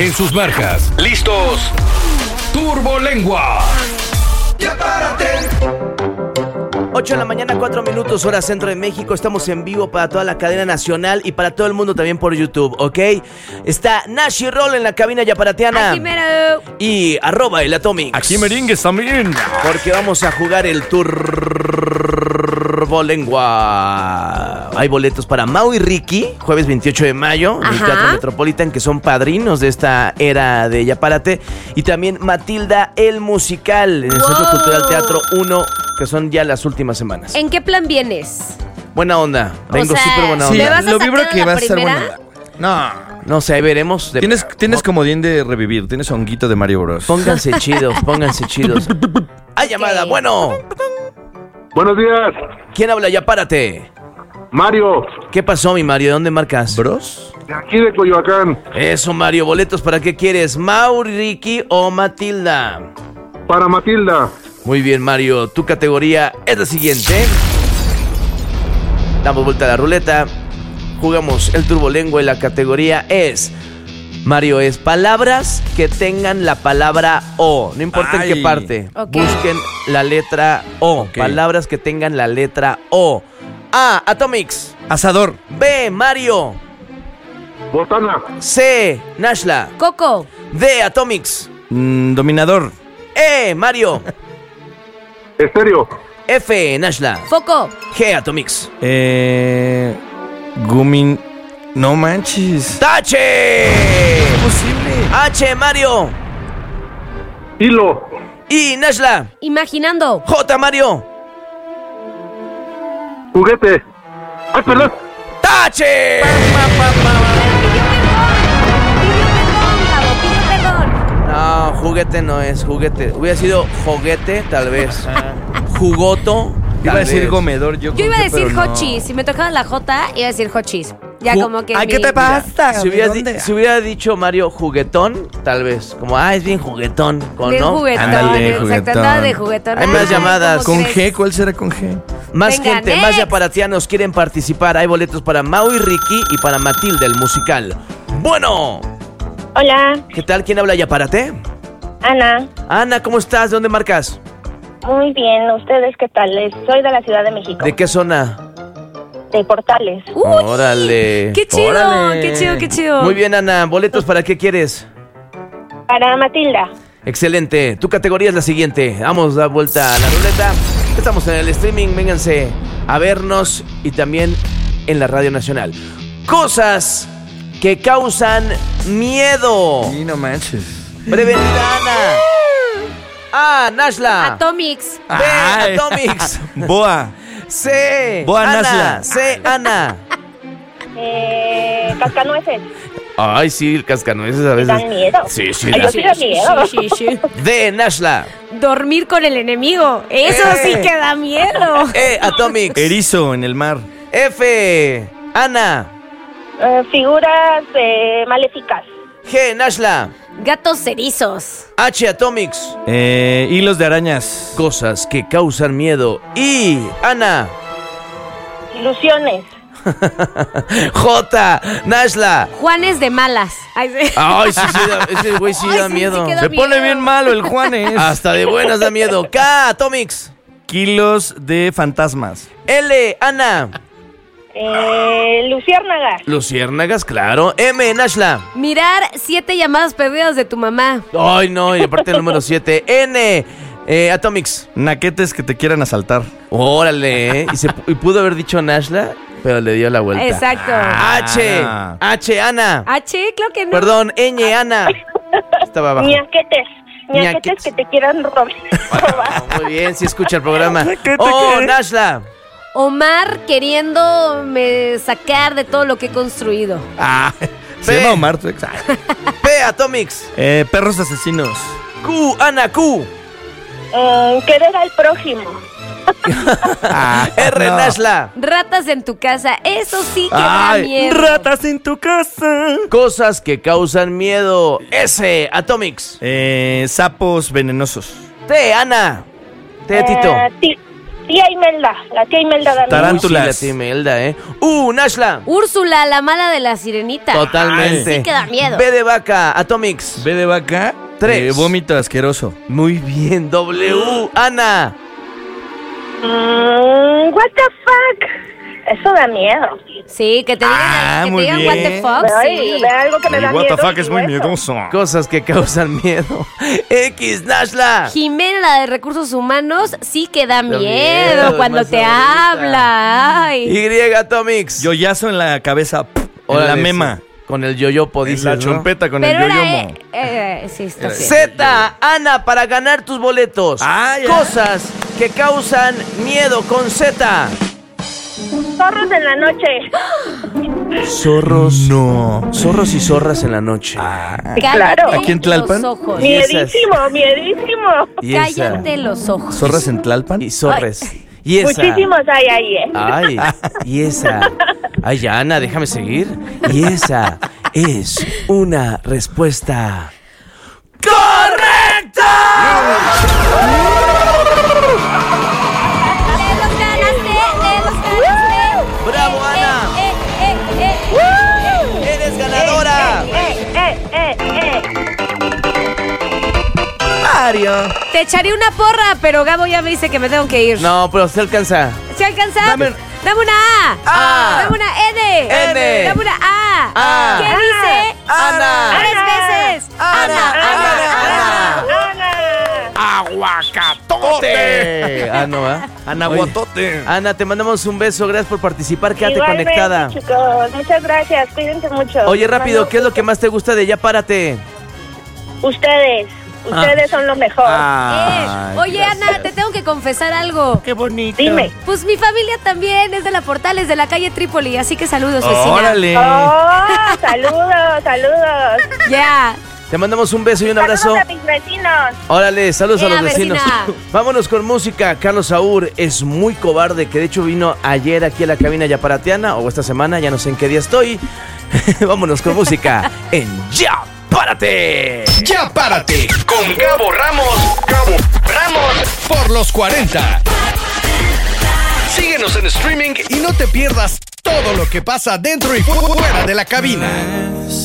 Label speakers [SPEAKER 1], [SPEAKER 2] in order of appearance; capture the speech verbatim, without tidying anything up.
[SPEAKER 1] En sus marcas, listos, Turbolengua.
[SPEAKER 2] Ya párate.
[SPEAKER 3] ocho de la mañana, cuatro minutos, hora centro de México. Estamos en vivo para toda la cadena nacional y para todo el mundo también por YouTube, ¿ok? Está Nash y Roll en la cabina yaparateana.
[SPEAKER 4] Aquí mero.
[SPEAKER 3] Y arroba el Atomics.
[SPEAKER 5] Aquí merengues también.
[SPEAKER 3] Porque vamos a jugar el Turbolengua. Hay boletos para Mau y Ricky, jueves veintiocho de mayo, en el
[SPEAKER 4] Ajá.
[SPEAKER 3] Teatro Metropolitan, que son padrinos de esta era de Yapárate. Y también Matilda, el musical, en el
[SPEAKER 4] Wow.
[SPEAKER 3] Centro Cultural Teatro uno, que son ya las últimas semanas.
[SPEAKER 4] ¿En qué plan vienes?
[SPEAKER 3] Buena onda, vengo
[SPEAKER 4] O sea,
[SPEAKER 3] súper buena
[SPEAKER 5] Sí,
[SPEAKER 4] ¿le
[SPEAKER 3] onda.
[SPEAKER 4] vas a
[SPEAKER 5] lo
[SPEAKER 4] sacar
[SPEAKER 5] vibro
[SPEAKER 4] a
[SPEAKER 5] que
[SPEAKER 4] la
[SPEAKER 5] va a estar
[SPEAKER 4] primera?
[SPEAKER 5] bueno. No.
[SPEAKER 3] No sé, ahí veremos. De-
[SPEAKER 5] Tienes, tienes comodín de revivir, tienes honguito de Mario Bros.
[SPEAKER 3] Pónganse chidos, pónganse chidos. ¡Hay llamada! Bueno,
[SPEAKER 6] Buenos días,
[SPEAKER 3] ¿quién habla? Ya párate.
[SPEAKER 6] Mario,
[SPEAKER 3] ¿Qué pasó, mi Mario? ¿De dónde marcas?
[SPEAKER 5] ¿Bros?
[SPEAKER 6] de aquí de Coyoacán,
[SPEAKER 3] Eso, Mario. ¿Boletos para qué quieres? ¿Mau, Ricky o Matilda?
[SPEAKER 6] para Matilda.
[SPEAKER 3] Muy bien, Mario. Tu categoría es la siguiente. Damos vuelta a la ruleta. Jugamos el Turbolengua y la categoría es... Mario, es palabras que tengan la palabra O. No importa en
[SPEAKER 5] Ay.
[SPEAKER 3] qué parte.
[SPEAKER 4] Ok.
[SPEAKER 3] Busquen la letra O.
[SPEAKER 5] Ok.
[SPEAKER 3] Palabras que tengan la letra O. A. Atomics.
[SPEAKER 5] Asador.
[SPEAKER 3] B. Mario.
[SPEAKER 6] Botana,
[SPEAKER 3] C. Nashla.
[SPEAKER 4] Coco.
[SPEAKER 3] D. Atomics.
[SPEAKER 5] Mm, dominador.
[SPEAKER 3] E. Mario.
[SPEAKER 6] estéreo,
[SPEAKER 3] F. Nashla.
[SPEAKER 4] Foco.
[SPEAKER 3] G. Atomics.
[SPEAKER 5] Eh. Gumin. No manches.
[SPEAKER 3] ¡Tache!
[SPEAKER 5] Posible.
[SPEAKER 3] H. Mario.
[SPEAKER 6] hilo,
[SPEAKER 3] Y Nashla.
[SPEAKER 4] Imaginando.
[SPEAKER 3] J. Mario.
[SPEAKER 6] juguete. ¡Ay, perdón!
[SPEAKER 3] ¡Tache!
[SPEAKER 4] Pidió perdón.
[SPEAKER 3] No, juguete no es juguete. Hubiera sido juguete, tal vez. Jugoto.
[SPEAKER 5] Iba a
[SPEAKER 3] tal
[SPEAKER 5] decir
[SPEAKER 3] vez.
[SPEAKER 5] gomedor. Yo,
[SPEAKER 4] Yo iba a
[SPEAKER 5] creo que,
[SPEAKER 4] decir
[SPEAKER 5] pero no.
[SPEAKER 4] hochis. Si me tocaba la J, iba a decir hochis. Ya
[SPEAKER 3] Ju-
[SPEAKER 4] como que.
[SPEAKER 5] Ay, ¿qué
[SPEAKER 4] mi-
[SPEAKER 5] te pasa?
[SPEAKER 3] Si hubiera,
[SPEAKER 5] ¿De
[SPEAKER 3] di-
[SPEAKER 5] dónde?
[SPEAKER 3] si hubiera dicho Mario juguetón, tal vez. Como, ah, es bien juguetón. Con,
[SPEAKER 4] Bien
[SPEAKER 3] ¿no?
[SPEAKER 4] juguetón.
[SPEAKER 5] Ándale,
[SPEAKER 4] exacto,
[SPEAKER 5] juguetón.
[SPEAKER 4] andaba de juguetón.
[SPEAKER 3] Hay más
[SPEAKER 4] Ay,
[SPEAKER 3] llamadas.
[SPEAKER 4] ¿cómo
[SPEAKER 5] ¿Con
[SPEAKER 4] crees?
[SPEAKER 5] G? ¿Cuál será con G?
[SPEAKER 3] Más
[SPEAKER 4] Venga,
[SPEAKER 3] gente,
[SPEAKER 4] next.
[SPEAKER 3] más yaparatianos quieren participar. Hay boletos para Mau y Ricky y para Matilda, el musical. Bueno,
[SPEAKER 7] Hola,
[SPEAKER 3] ¿qué tal? ¿Quién habla yaparate?
[SPEAKER 7] Ana.
[SPEAKER 3] Ana, ¿cómo estás? ¿De dónde marcas?
[SPEAKER 7] Muy bien, ¿ustedes qué tal? Les- Soy de la Ciudad de México,
[SPEAKER 3] ¿De qué zona?
[SPEAKER 7] de Portales.
[SPEAKER 4] Uy,
[SPEAKER 3] Órale.
[SPEAKER 4] ¡Qué chido!
[SPEAKER 5] Órale.
[SPEAKER 4] ¡Qué chido, qué chido!
[SPEAKER 3] Muy bien, Ana. ¿Boletos para qué quieres?
[SPEAKER 7] Para Matilda.
[SPEAKER 3] Excelente. Tu categoría es la siguiente. Vamos a dar vuelta a la ruleta. Estamos en el streaming. Vénganse a vernos y también en la Radio Nacional. Cosas que causan miedo.
[SPEAKER 5] Sí, no manches.
[SPEAKER 3] Brevedad, Ana. A. Nashla.
[SPEAKER 4] Atomics.
[SPEAKER 3] B.
[SPEAKER 5] Ay.
[SPEAKER 3] Atomics.
[SPEAKER 5] Boa.
[SPEAKER 3] C.
[SPEAKER 5] Boa
[SPEAKER 3] Ana.
[SPEAKER 5] Nashla.
[SPEAKER 3] C. Ana.
[SPEAKER 7] Eh, Cascanueces.
[SPEAKER 3] Ay, sí, el cascanueces a veces.
[SPEAKER 7] Dan miedo.
[SPEAKER 3] Sí, sí,
[SPEAKER 7] Ay,
[SPEAKER 3] da.
[SPEAKER 7] yo sí da miedo.
[SPEAKER 4] Sí, sí, sí.
[SPEAKER 3] D. Nashla.
[SPEAKER 4] Dormir con el enemigo. Eso
[SPEAKER 3] Eh.
[SPEAKER 4] sí que da miedo.
[SPEAKER 3] E. Atomics.
[SPEAKER 5] Erizo en el mar.
[SPEAKER 3] F. Ana.
[SPEAKER 7] Eh, figuras eh, maléficas.
[SPEAKER 3] G. Nashla.
[SPEAKER 4] Gatos erizos.
[SPEAKER 3] H. Atomics.
[SPEAKER 5] Eh, hilos de arañas.
[SPEAKER 3] Cosas que causan miedo. I. Ana.
[SPEAKER 7] Ilusiones.
[SPEAKER 3] J. Nashla.
[SPEAKER 4] Juanes de malas. Ay, sí.
[SPEAKER 3] Ay, sí, sí, da- ese güey sí
[SPEAKER 4] Ay,
[SPEAKER 3] da
[SPEAKER 4] sí,
[SPEAKER 3] miedo.
[SPEAKER 4] sí que da
[SPEAKER 5] Se pone
[SPEAKER 4] miedo.
[SPEAKER 5] bien malo el Juanes.
[SPEAKER 3] Hasta de buenas da miedo. K. Atomics.
[SPEAKER 5] Kilos de fantasmas.
[SPEAKER 3] L. Ana.
[SPEAKER 7] Eh, luciérnagas.
[SPEAKER 3] Luciérnagas, claro. M. Nashla.
[SPEAKER 4] Mirar siete llamadas perdidas de tu mamá.
[SPEAKER 3] Ay, no, y aparte el número siete. N. Eh, Atomics.
[SPEAKER 5] Naquetes que te quieran asaltar.
[SPEAKER 3] Órale, ¿eh? Y, se, y pudo haber dicho Nashla, pero le dio la vuelta.
[SPEAKER 4] Exacto.
[SPEAKER 3] H.
[SPEAKER 5] Ah.
[SPEAKER 3] H. Ana.
[SPEAKER 4] H, claro que no.
[SPEAKER 3] Perdón, Ñ. Ana. Estaba abajo.
[SPEAKER 7] Ñaquetes.
[SPEAKER 3] Ñaquetes.
[SPEAKER 7] Ñaquetes que te quieran robar. robar.
[SPEAKER 3] Oh, muy bien, sí escucha el programa.
[SPEAKER 5] ¿Qué te
[SPEAKER 3] Oh,
[SPEAKER 5] qué?
[SPEAKER 3] Nashla.
[SPEAKER 4] Omar queriéndome sacar de todo lo que he construido.
[SPEAKER 5] Ah, se
[SPEAKER 3] P.
[SPEAKER 5] llama Omar, tu ex. Ah.
[SPEAKER 3] P. Atomics.
[SPEAKER 5] Eh, perros asesinos.
[SPEAKER 3] Q. Ana. Q.
[SPEAKER 7] Eh, querer al prójimo.
[SPEAKER 5] Ah,
[SPEAKER 3] R.
[SPEAKER 5] no.
[SPEAKER 3] Nashla.
[SPEAKER 4] Ratas en tu casa. Eso sí que da
[SPEAKER 5] Ay,
[SPEAKER 4] miedo.
[SPEAKER 5] ratas en tu casa.
[SPEAKER 3] Cosas que causan miedo. S. Atomics.
[SPEAKER 5] Eh, sapos venenosos.
[SPEAKER 3] T. Ana. T. Tito.
[SPEAKER 7] Eh, ti- tía Imelda, la tía Imelda Damián.
[SPEAKER 5] Tarántulas.
[SPEAKER 3] Uy, sí, la tía Imelda, ¿eh? Uh, Nashla.
[SPEAKER 4] Úrsula, la mala de la sirenita.
[SPEAKER 3] Totalmente.
[SPEAKER 4] Sí que da miedo.
[SPEAKER 3] B de vaca, Atomics.
[SPEAKER 5] B de vaca.
[SPEAKER 3] Tres.
[SPEAKER 5] eh, vómito asqueroso.
[SPEAKER 3] Muy bien, W. Ana.
[SPEAKER 7] Mm, what the fuck. Eso da miedo.
[SPEAKER 4] Sí, que te digan,
[SPEAKER 5] Ah,
[SPEAKER 4] que te
[SPEAKER 5] muy
[SPEAKER 4] digan
[SPEAKER 5] bien.
[SPEAKER 4] what the fuck,
[SPEAKER 7] Ay,
[SPEAKER 4] sí.
[SPEAKER 7] de algo que me da
[SPEAKER 5] El what
[SPEAKER 7] miedo.
[SPEAKER 5] the fuck es
[SPEAKER 7] digo
[SPEAKER 5] muy
[SPEAKER 7] eso.
[SPEAKER 5] miedoso.
[SPEAKER 3] Cosas que causan miedo. X, Nashla.
[SPEAKER 4] Jimena, la de recursos humanos, sí que da miedo,
[SPEAKER 3] miedo,
[SPEAKER 4] cuando
[SPEAKER 3] más
[SPEAKER 4] te
[SPEAKER 3] ahorita.
[SPEAKER 4] habla. Ay.
[SPEAKER 3] Y, Atomics.
[SPEAKER 5] Yoyazo en la cabeza. pf, en
[SPEAKER 3] Órale,
[SPEAKER 5] la
[SPEAKER 3] sí.
[SPEAKER 5] mema.
[SPEAKER 3] Con el yoyopo,
[SPEAKER 5] En
[SPEAKER 3] dices,
[SPEAKER 5] la
[SPEAKER 3] ¿no?
[SPEAKER 5] chompeta con
[SPEAKER 4] Pero
[SPEAKER 5] el
[SPEAKER 4] era,
[SPEAKER 5] yoyomo.
[SPEAKER 4] eh, eh, sí, está bien.
[SPEAKER 3] Z, Ana, para ganar tus boletos.
[SPEAKER 5] Ah, ya.
[SPEAKER 3] Cosas que causan miedo con Z.
[SPEAKER 7] Zorros en la noche.
[SPEAKER 3] Zorros.
[SPEAKER 5] No.
[SPEAKER 3] Zorros y zorras en la noche.
[SPEAKER 4] Cállate
[SPEAKER 7] Claro.
[SPEAKER 5] ¿Aquí en Tlalpan?
[SPEAKER 4] los ojos.
[SPEAKER 3] Y esas-
[SPEAKER 7] Miedísimo, miedísimo.
[SPEAKER 3] Y esa-
[SPEAKER 4] Cállate los ojos.
[SPEAKER 5] ¿Zorras en Tlalpan?
[SPEAKER 3] Y zorres. Y esa.
[SPEAKER 7] Muchísimos hay ahí, ¿eh?
[SPEAKER 3] Ay, y esa. Ay, Ana, déjame seguir. Y esa es una respuesta correcta.
[SPEAKER 4] ¡Te los ganaste! ¡Te los ganaste!
[SPEAKER 3] ¡Bravo, Ana!
[SPEAKER 4] ¡Eh, eh, eh, eh!
[SPEAKER 3] ¡Eres ganadora!
[SPEAKER 7] Eh, eh, eh, eh.
[SPEAKER 5] Mario.
[SPEAKER 4] Te echaré una porra, pero Gabo ya me dice que me tengo que ir.
[SPEAKER 3] No, pero se alcanza.
[SPEAKER 4] ¿Se alcanza?
[SPEAKER 5] Dame-
[SPEAKER 4] Dame una A.
[SPEAKER 3] A.
[SPEAKER 4] Dame una N.
[SPEAKER 3] N.
[SPEAKER 4] Dame una A.
[SPEAKER 3] A.
[SPEAKER 4] ¿Qué dice?
[SPEAKER 3] Ana.
[SPEAKER 4] Tres veces.
[SPEAKER 3] Ana, Ana,
[SPEAKER 7] Ana.
[SPEAKER 3] ¡Aguacatote! Ah, no, ¿ah?
[SPEAKER 5] Anahuatote.
[SPEAKER 3] Ana, te mandamos un beso. Gracias por participar. Quédate
[SPEAKER 7] Igualmente,
[SPEAKER 3] conectada.
[SPEAKER 7] chicos. Muchas gracias. Cuídense mucho.
[SPEAKER 3] Oye, rápido,
[SPEAKER 7] Mando-
[SPEAKER 3] ¿qué es lo que más te gusta de Ya Párate?
[SPEAKER 7] Ustedes. Ustedes son lo mejor.
[SPEAKER 5] Ay,
[SPEAKER 4] Eh, Oye,
[SPEAKER 5] gracias.
[SPEAKER 4] Ana, te tengo que confesar algo.
[SPEAKER 5] Qué bonito.
[SPEAKER 7] Dime.
[SPEAKER 4] Pues mi familia también es de la Portales, de la calle Trípoli, así que saludos, vecina.
[SPEAKER 5] Órale.
[SPEAKER 7] Oh, saludos, saludos.
[SPEAKER 4] Ya.
[SPEAKER 3] Te mandamos un beso y un abrazo.
[SPEAKER 7] Saludos a mis vecinos.
[SPEAKER 3] Órale, saludos a
[SPEAKER 4] Ea,
[SPEAKER 3] los vecinos.
[SPEAKER 4] vecina.
[SPEAKER 3] Vámonos con música. Carlos Saúl es muy cobarde, que de hecho vino ayer aquí a la cabina Yaparateana, o esta semana, ya no sé en qué día estoy. Vámonos con música en Ya Párate.
[SPEAKER 1] Ya párate con Gabo Ramos. Gabo Ramos por los cuarenta. Síguenos en streaming y no te pierdas todo lo que pasa dentro y fuera de la cabina.